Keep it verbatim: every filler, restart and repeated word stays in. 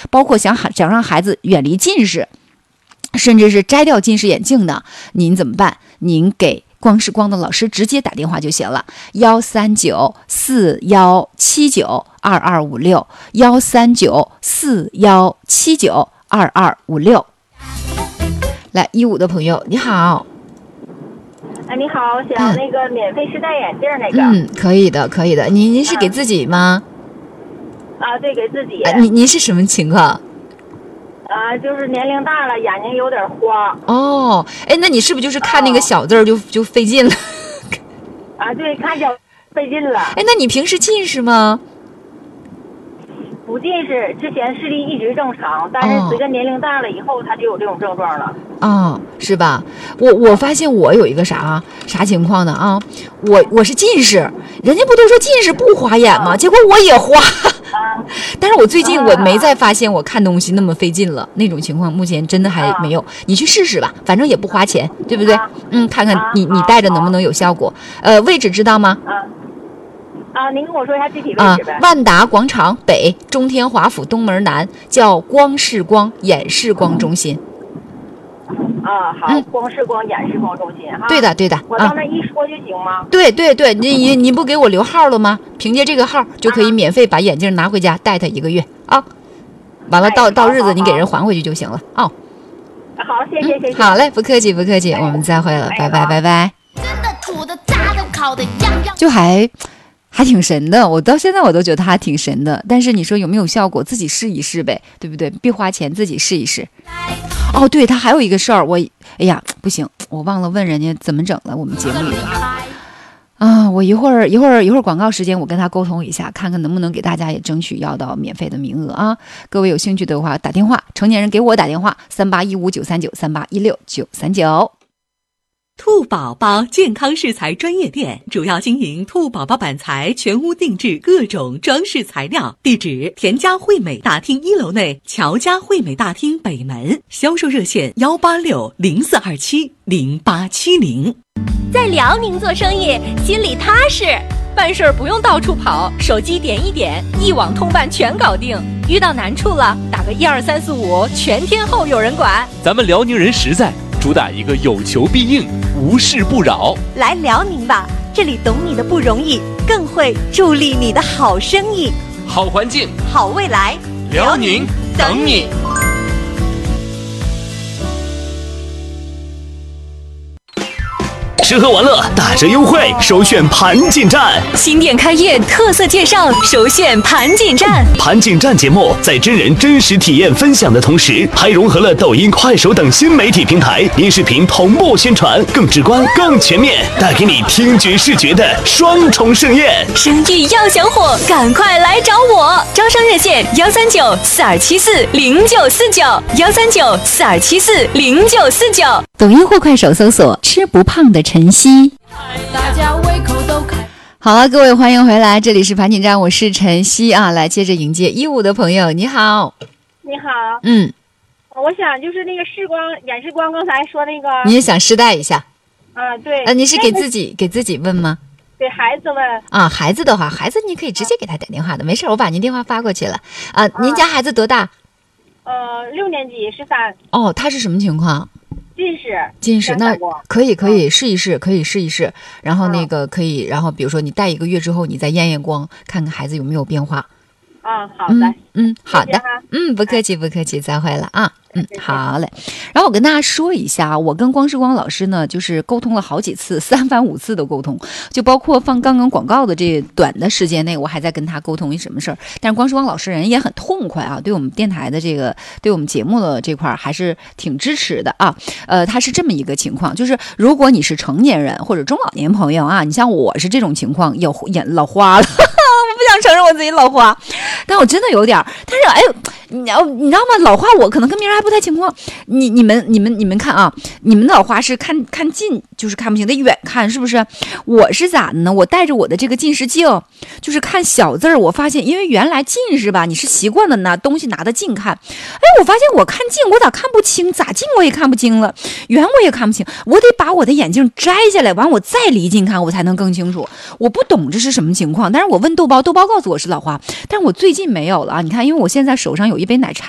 包括想想让孩子远离近视，甚至是摘掉近视眼镜的，您怎么办？您给光视光的老师直接打电话就行了，幺三九四幺七九二二五六，幺三九四幺七九二二五六。来，一五的朋友你好。 哎，你好，想那个免费试戴眼镜那个。 嗯，可以的，可以的。您您是给自己吗？ 啊，对，给自己。 啊、您您是什么情况？ 啊，就是年龄大了，眼睛有点花。 哦，哎，那你是不是就是看那个小字儿就、哦、就费劲了？ 啊，对，看小费劲了。 哎，那你平时近视吗？ 不近视，之前视力一直正常，但是随着年龄大了以后，他就有这种症状了。 哦，是吧？我我发现我有一个啥啥情况呢啊？我我是近视，人家不都说近视不花眼吗？结果我也花。 啊、 但是我最近我没再发现我看东西那么费劲了，那种情况目前真的还没有。你去试试吧，反正也不花钱，对不对？嗯，看看你你戴着能不能有效果。呃，位置知道吗？ 啊啊，您跟我说一下具体位置呗。 啊，万达广场北，中天华府东门南，叫光视光眼视光中心。 啊，好，嗯、光视光眼视光中心哈。 对的，对的。 我到那一说就行吗？ 啊、对对对，你你你不给我留号了吗？凭借这个号就可以免费把眼镜拿回家戴它一个月啊。完了，到、哎、到日子你给人还回去就行了啊。哦、 好，谢谢、嗯、谢谢。 好嘞，不客气不客气，哎、我们再会了，哎、拜拜拜拜。真的土的炸的烤的样样，就还。还挺神的，我到现在我都觉得它挺神的。但是你说有没有效果，自己试一试呗，对不对？别花钱，自己试一试。哦，对，他还有一个事儿，我哎呀不行，我忘了问人家怎么整了。我们节目里啊，我一会儿一会儿一会儿广告时间，我跟他沟通一下，看看能不能给大家也争取要到免费的名额啊。各位有兴趣的话，打电话，成年人给我打电话，三八一五九三九三八一六九三九。 兔宝宝健康饰材专业店主要经营兔宝宝板材全屋定制各种装饰材料，地址田家惠美大厅一楼内乔家惠美大厅北门，销售热线幺八六零四二七零八七零。 在辽宁做生意心里踏实，办事不用到处跑，手机点一点，一网通办全搞定。遇到难处了，打个一二三四五，全天候有人管。 咱们辽宁人实在，主打一个有求必应，无事不扰。 来辽宁吧，这里懂你的不容易，更会助力你的好生意。 好环境， 好未来， 辽宁等你。 吃喝玩乐打折优惠，首选盘锦站。 新店开业特色介绍，首选盘锦站。 盘锦站节目在真人真实体验分享的同时，还融合了抖音、快手等新媒体平台音视频同步宣传，更直观、更全面，带给你听觉视觉的双重盛宴。 生意要想火，赶快来找我！招商热线幺三九四二七四零九四九，幺三九四二七四零九四九。 抖音或快手搜索吃不胖的晨曦。大家胃口都开。好了，各位欢迎回来，这里是盘锦站，我是晨曦啊，来接着迎接一五的朋友，你好。 你好。 嗯， 我想就是那个视光眼视光，刚才说那个， 你也想试戴一下？ 啊，对。 啊，你是给自己给自己问吗？ 给孩子问。啊， 孩子的话，孩子你可以直接给他打电话的，没事，我把您电话发过去了。啊，您家孩子多大？ 呃，六年级，十三。 哦，他是什么情况？ 近视， 近视，那可以可以试一试，可以试一试，然后那个可以，然后比如说你戴一个月之后，你再验验光，看看孩子有没有变化。 啊，好的， 嗯嗯，好的，嗯，不客气不客气，再会了啊。嗯，好嘞。然后我跟大家说一下，我跟光视光老师呢，就是沟通了好几次，三番五次的沟通，就包括放刚刚广告的这短的时间内，我还在跟他沟通一什么事儿。但是光视光老师人也很痛快啊，对我们电台的这个，对我们节目的这块还是挺支持的啊。呃，他是这么一个情况，就是如果你是成年人或者中老年朋友啊，你像我是这种情况，有眼老花了。我不想承认我自己老花，但我真的有点儿。但是哎呦，你要你知道吗？老花我可能跟别人还不太情况。你你们你们你们看啊，你们的老花是看看近就是看不清，得远看是不是？我是咋的呢？我带着我的这个近视镜，就是看小字儿。我发现，因为原来近视吧，你是习惯的拿东西拿得近看。哎，我发现我看近，我咋看不清？咋近我也看不清了，远我也看不清。我得把我的眼镜摘下来，完我再离近看，我才能更清楚。我不懂这是什么情况，但是我问豆包。豆包告诉我是老花，但是我最近没有了啊！你看，因为我现在手上有一杯奶茶。